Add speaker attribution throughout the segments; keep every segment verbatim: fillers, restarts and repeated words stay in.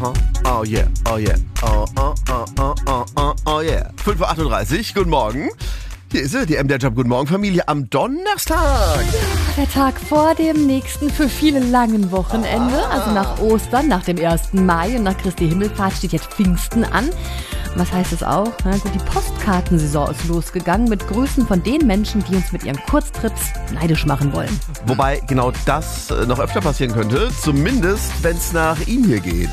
Speaker 1: Aha. Oh yeah, oh yeah. Oh, oh, oh, oh, oh, oh, oh yeah. fünf Uhr achtunddreißig, guten Morgen. Hier ist sie, die M D R-Job Guten Morgen Familie am Donnerstag.
Speaker 2: Der Tag vor dem nächsten für viele langen Wochenende. Also nach Ostern, nach dem ersten Mai und nach Christi Himmelfahrt steht jetzt Pfingsten an. Und was heißt es auch? Na gut, die Postkartensaison ist losgegangen mit Grüßen von den Menschen, die uns mit ihren Kurztrips neidisch machen wollen.
Speaker 1: Wobei genau das noch öfter passieren könnte, zumindest wenn es nach ihm hier geht.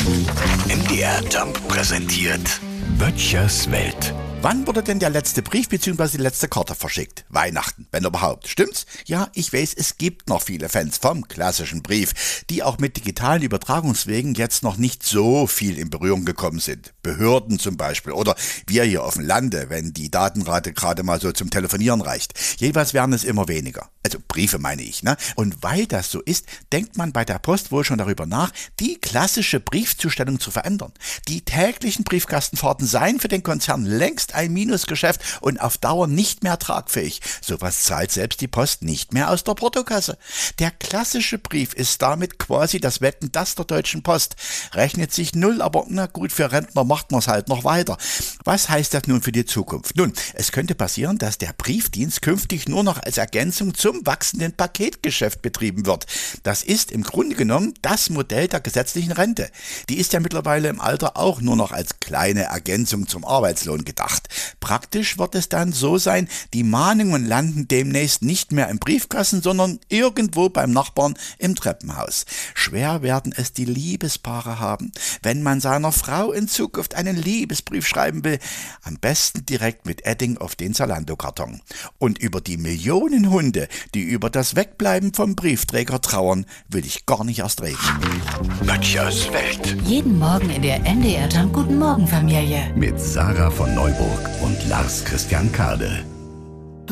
Speaker 3: M D R-Job präsentiert Böttchers Welt.
Speaker 4: Wann wurde denn der letzte Brief bzw. die letzte Karte verschickt? Weihnachten, wenn überhaupt. Stimmt's? Ja, ich weiß, es gibt noch viele Fans vom klassischen Brief, die auch mit digitalen Übertragungswegen jetzt noch nicht so viel in Berührung gekommen sind. Behörden zum Beispiel oder wir hier auf dem Lande, wenn die Datenrate gerade mal so zum Telefonieren reicht. Jeweils werden es immer weniger. Also Briefe meine ich, ne? Und weil das so ist, denkt man bei der Post wohl schon darüber nach, die klassische Briefzustellung zu verändern. Die täglichen Briefkastenfahrten seien für den Konzern längst ein Minusgeschäft und auf Dauer nicht mehr tragfähig. Sowas zahlt selbst die Post nicht mehr aus der Portokasse. Der klassische Brief ist damit quasi das Wetten, das der Deutschen Post. Rechnet sich null, aber na gut, für Rentner macht man es halt noch weiter. Was heißt das nun für die Zukunft? Nun, es könnte passieren, dass der Briefdienst künftig nur noch als Ergänzung zum wachsenden Paketgeschäft betrieben wird. Das ist im Grunde genommen das Modell der gesetzlichen Rente. Die ist ja mittlerweile im Alter auch nur noch als kleine Ergänzung zum Arbeitslohn gedacht. Praktisch wird es dann so sein, die Mahnungen landen demnächst nicht mehr im Briefkasten, sondern irgendwo beim Nachbarn im Treppenhaus. Schwer werden es die Liebespaare haben, wenn man seiner Frau in Zukunft einen Liebesbrief schreiben will. Am besten direkt mit Edding auf den Zalando-Karton. Und über die Millionen Hunde, die über das Wegbleiben vom Briefträger trauern, will ich gar nicht erst reden.
Speaker 3: Böttchers Welt.
Speaker 5: Jeden Morgen in der M D R-Job Guten Morgen Familie.
Speaker 3: Mit Sarah von Neuburg und Lars Christian Kade.